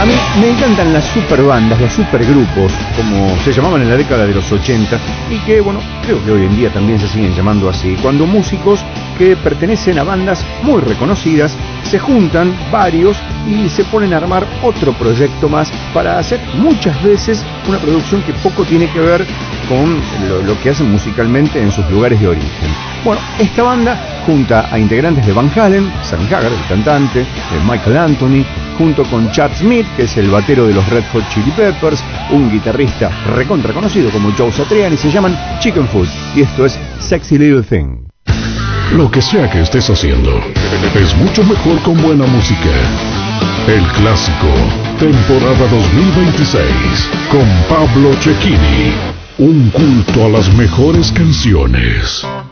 A mí me encantan las superbandas, los supergrupos, como se llamaban en la década de los 80, y que, bueno, creo que hoy en día también se siguen llamando así, cuando músicos que pertenecen a bandas muy reconocidas se juntan varios y se ponen a armar otro proyecto más para hacer muchas veces una producción que poco tiene que ver con lo que hacen musicalmente en sus lugares de origen. Bueno, esta banda junta a integrantes de Van Halen, Sammy Hagar, el cantante, Michael Anthony, junto con Chad Smith, que es el batero de los Red Hot Chili Peppers, un guitarrista recontra conocido como Joe Satriani, se llaman Chicken Foot, y esto es Sexy Little Thing. Lo que sea que estés haciendo, es mucho mejor con buena música. El Clásico, temporada 2026, con Pablo Cecchini. Un culto a las mejores canciones.